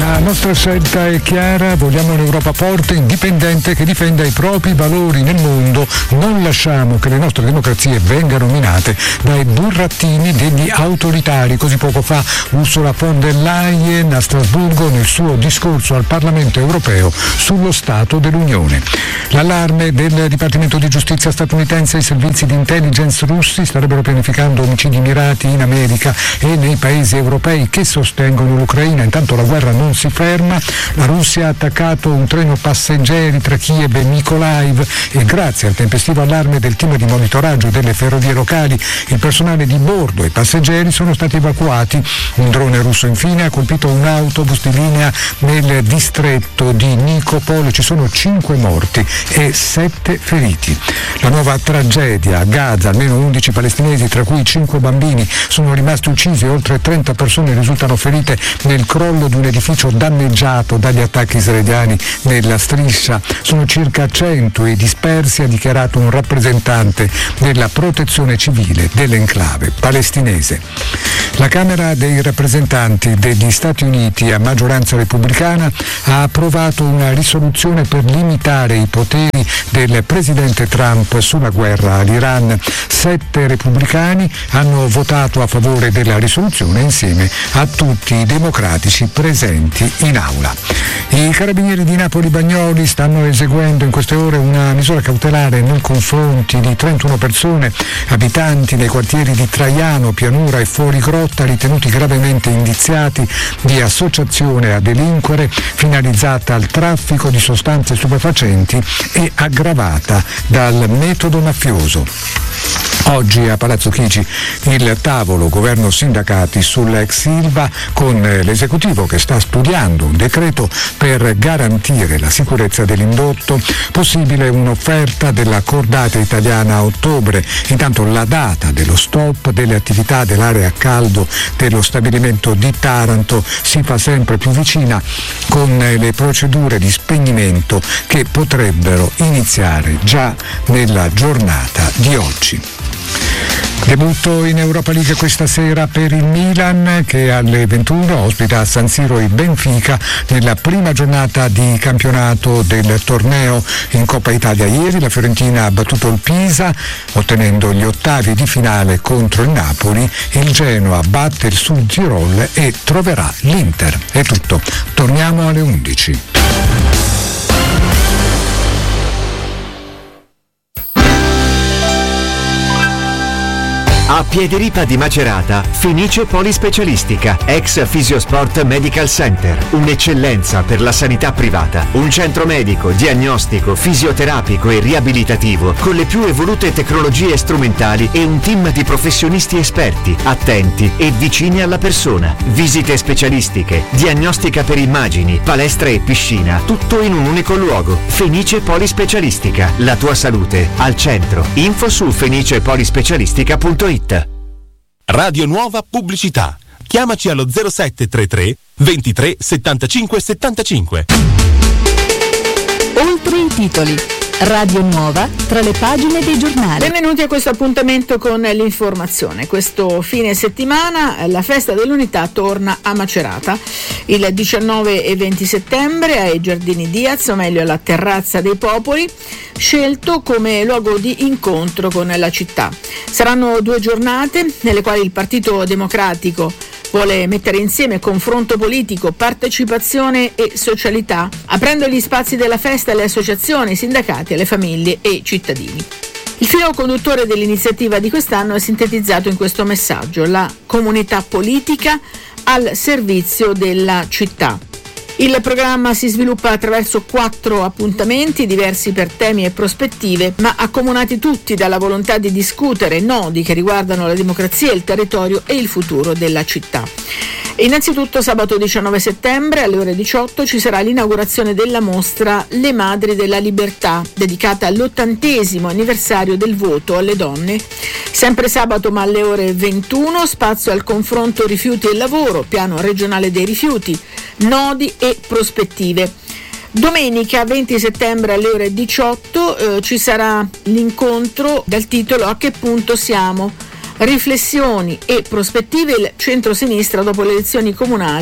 La nostra scelta è chiara, vogliamo un'Europa forte, indipendente, che difenda i propri valori nel mondo. Non lasciamo che le nostre democrazie vengano minate dai burattini degli autoritari. Così poco fa Ursula von der Leyen a Strasburgo nel suo discorso al Parlamento europeo sullo Stato dell'Unione. L'allarme del Dipartimento di Giustizia statunitense: i servizi di intelligence russi starebbero pianificando omicidi mirati in America e nei paesi europei che sostengono l'Ucraina. Intanto la guerra non si ferma, la Russia ha attaccato un treno passeggeri tra Kiev e Mykolaiv e grazie al tempestivo allarme del team di monitoraggio delle ferrovie locali il personale di bordo e i passeggeri sono stati evacuati. Un drone russo infine ha colpito un autobus di linea nel distretto di Nikopol, ci sono 5 morti e 7 feriti. La nuova tragedia a Gaza: almeno 11 palestinesi, tra cui 5 bambini, sono rimasti uccisi e oltre 30 persone risultano ferite nel crollo di un edificio danneggiato dagli attacchi israeliani nella striscia. Sono circa 100 i dispersi, ha dichiarato un rappresentante della protezione civile dell'enclave palestinese. La Camera dei rappresentanti degli Stati Uniti a maggioranza repubblicana ha approvato una risoluzione per limitare i poteri del presidente Trump sulla guerra all'Iran. 7 repubblicani hanno votato a favore della risoluzione insieme a tutti i democratici presenti in aula. I carabinieri di Napoli Bagnoli stanno eseguendo in queste ore una misura cautelare nei confronti di 31 persone, abitanti nei quartieri di Traiano, Pianura e Fuorigrotta, ritenuti gravemente indiziati di associazione a delinquere finalizzata al traffico di sostanze stupefacenti e aggravata dal metodo mafioso. Oggi a Palazzo Chigi il tavolo governo-sindacati sull'ex Ilva, con l'esecutivo che sta studiando un decreto per garantire la sicurezza dell'indotto. Possibile un'offerta della cordata italiana a ottobre. Intanto la data dello stop delle attività dell'area a caldo dello stabilimento di Taranto si fa sempre più vicina, con le procedure di spegnimento che potrebbero iniziare già nella giornata di oggi. Debutto in Europa League questa sera per il Milan, che alle 21 ospita a San Siro il Benfica nella prima giornata di campionato del torneo. In Coppa Italia ieri la Fiorentina ha battuto il Pisa ottenendo gli ottavi di finale contro il Napoli. Il Genoa batte il Sud Tirol e troverà l'Inter. È tutto, torniamo alle 11. A Piediripa di Macerata, Fenice Polispecialistica, ex Fisiosport Medical Center, un'eccellenza per la sanità privata, un centro medico, diagnostico, fisioterapico e riabilitativo con le più evolute tecnologie strumentali e un team di professionisti esperti, attenti e vicini alla persona. Visite specialistiche, diagnostica per immagini, palestra e piscina, tutto in un unico luogo. Fenice Polispecialistica, la tua salute al centro. Info su fenicepolispecialistica.it. Radio Nuova Pubblicità. Chiamaci allo 0733 23 75 75. Oltre i titoli. Radio Nuova tra le pagine dei giornali. Benvenuti a questo appuntamento con l'informazione. Questo fine settimana la festa dell'unità torna a Macerata il 19 e 20 settembre ai Giardini Diaz, o meglio alla Terrazza dei Popoli, scelto come luogo di incontro con la città. Saranno 2 giornate nelle quali il Partito Democratico vuole mettere insieme confronto politico, partecipazione e socialità, aprendo gli spazi della festa alle associazioni, ai sindacati, alle famiglie e ai cittadini. Il filo conduttore dell'iniziativa di quest'anno è sintetizzato in questo messaggio: la comunità politica al servizio della città. Il programma si sviluppa attraverso 4 appuntamenti diversi per temi e prospettive, ma accomunati tutti dalla volontà di discutere nodi che riguardano la democrazia, il territorio e il futuro della città. Innanzitutto sabato 19 settembre alle ore 18 ci sarà l'inaugurazione della mostra Le Madri della Libertà, dedicata all'80° anniversario del voto alle donne. Sempre sabato, ma alle ore 21, spazio al confronto rifiuti e lavoro, piano regionale dei rifiuti, nodi e prospettive. Domenica 20 settembre alle ore 18 ci sarà l'incontro dal titolo A che punto siamo? Riflessioni e prospettive, il centro-sinistra dopo le elezioni comunali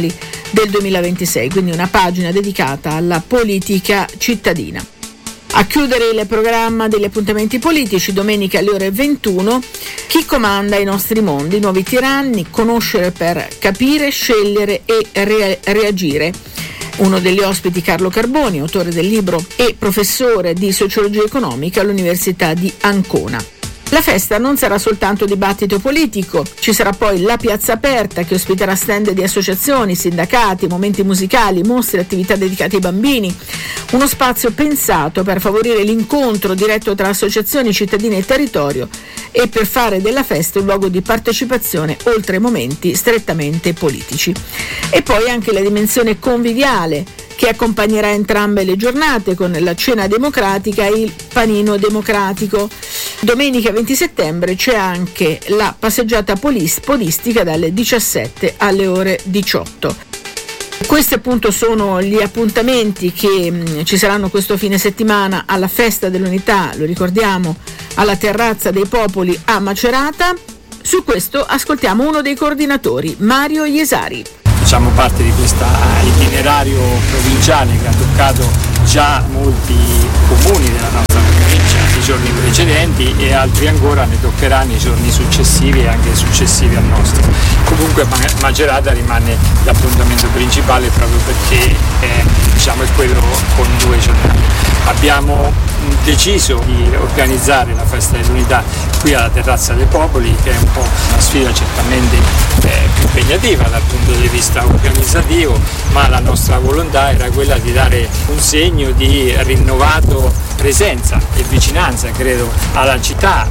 del 2026, quindi una pagina dedicata alla politica cittadina. A chiudere il programma degli appuntamenti politici, domenica alle ore 21, Chi comanda i nostri mondi, nuovi tiranni, conoscere per capire, scegliere e reagire. Uno degli ospiti Carlo Carboni, autore del libro e professore di sociologia economica all'Università di Ancona. La festa non sarà soltanto dibattito politico, ci sarà poi la piazza aperta che ospiterà stand di associazioni, sindacati, momenti musicali, mostre, attività dedicate ai bambini, uno spazio pensato per favorire l'incontro diretto tra associazioni, cittadini e territorio e per fare della festa un luogo di partecipazione oltre ai momenti strettamente politici. E poi anche la dimensione conviviale che accompagnerà entrambe le giornate con la cena democratica e il panino democratico. Domenica 20 settembre c'è anche la passeggiata polistica dalle 17 alle ore 18. Questi appunto sono gli appuntamenti che ci saranno questo fine settimana alla Festa dell'Unità, lo ricordiamo, alla Terrazza dei Popoli a Macerata. Su questo ascoltiamo uno dei coordinatori, Mario Iesari. Facciamo parte di questo itinerario provinciale che ha toccato già molti comuni della nostra provincia nei giorni precedenti e altri ancora ne toccheranno nei giorni successivi e anche successivi al nostro. Comunque Macerata rimane l'appuntamento principale proprio perché è quello con 2 giornate. Abbiamo deciso di organizzare la Festa dell'Unità qui alla Terrazza dei Popoli, che è un po' una sfida certamente più impegnativa dal punto di vista organizzativo, ma la nostra volontà era quella di dare un segno di rinnovato presenza e vicinanza, credo, alla città,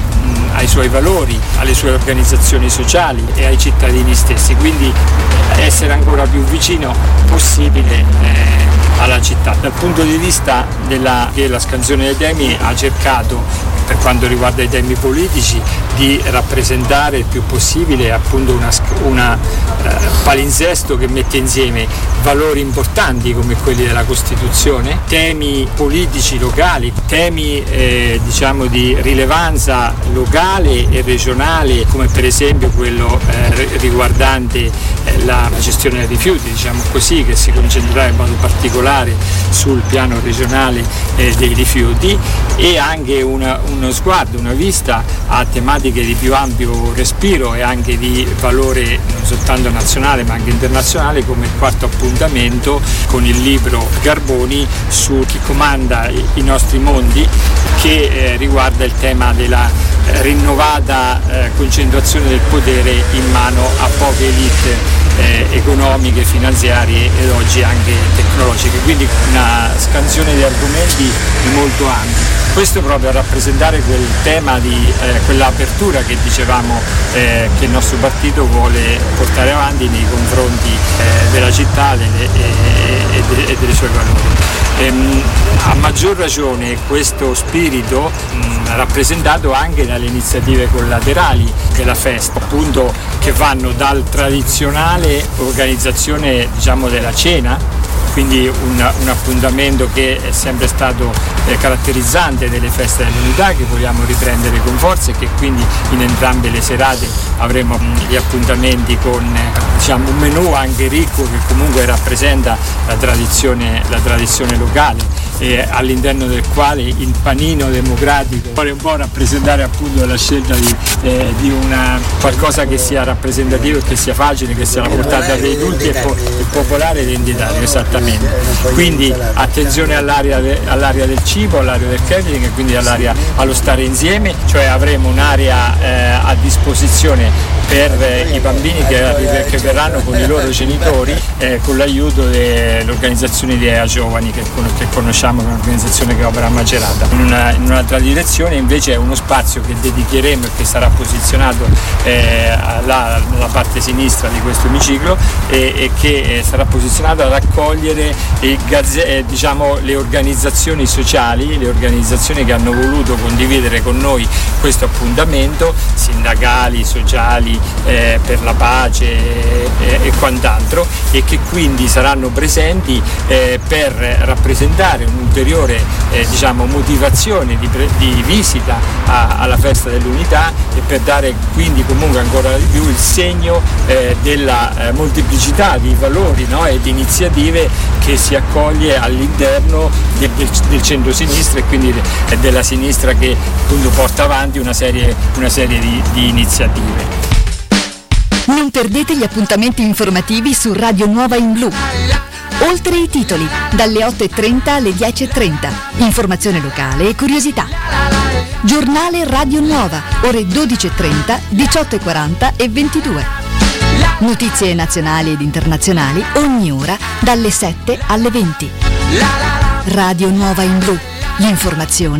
ai suoi valori, alle sue organizzazioni sociali e ai cittadini stessi, quindi essere ancora più vicino possibile alla città. Dal punto di vista che la scansione dei temi ha cercato, per quanto riguarda i temi politici, di rappresentare il più possibile appunto una palinsesto che mette insieme valori importanti come quelli della Costituzione, temi politici locali, temi di rilevanza locale e regionale, come per esempio quello riguardante la gestione dei rifiuti, così, che si concentrerà in modo particolare sul piano regionale dei rifiuti, e anche uno sguardo, una vista a tematiche di più ampio respiro e anche di valore non soltanto nazionale ma anche internazionale, come il 4º appuntamento con il libro Carboni su Chi comanda i nostri mondi, che riguarda il tema della rinnovata concentrazione del potere in mano a poche elite economiche, finanziarie ed oggi anche tecnologiche, quindi una scansione di argomenti molto ampi. Questo proprio a rappresentare quel tema di quell'apertura che dicevamo che il nostro partito vuole portare avanti nei confronti della città e dei suoi valori. A maggior ragione questo spirito rappresentato anche dalle iniziative collaterali della festa, appunto, che vanno dal tradizionale organizzazione della cena, quindi un appuntamento che è sempre stato caratterizzante delle feste dell'Unità, che vogliamo riprendere con forza, e che quindi in entrambe le serate avremo gli appuntamenti con un menù anche ricco che comunque rappresenta la tradizione locale, e all'interno del quale il panino democratico vuole un po' rappresentare appunto la scelta di una qualcosa che sia rappresentativo e che sia facile, che sia la portata dei tutti e popolare ed identitario, esattamente. Quindi attenzione all'area del cibo, all'area del catering e quindi all'area allo stare insieme, cioè avremo un'area a disposizione per i bambini che verranno con i loro genitori, con l'aiuto dell'organizzazione di EA Giovani che conosciamo, che è un'organizzazione che opera a Macerata. In un'altra direzione invece è uno spazio che dedicheremo e che sarà posizionato alla parte sinistra di questo emiciclo e che sarà posizionato ad accogliere le organizzazioni sociali, le organizzazioni che hanno voluto condividere con noi questo appuntamento, sindacali, sociali, per la pace e quant'altro, e che quindi saranno presenti per rappresentare un'ulteriore motivazione di visita alla Festa dell'Unità e per dare quindi comunque ancora di più il segno della molteplicità di valori, no? E di iniziative che si accoglie all'interno del centro-sinistra e quindi della sinistra che appunto porta avanti una serie di iniziative. Non perdete gli appuntamenti informativi su Radio Nuova in Blu. Oltre i titoli, dalle 8.30 alle 10.30. Informazione locale e curiosità. Giornale Radio Nuova, ore 12.30, 18.40 e 22. Notizie nazionali ed internazionali ogni ora dalle 7 alle 20. Radio Nuova in Blu. L'informazione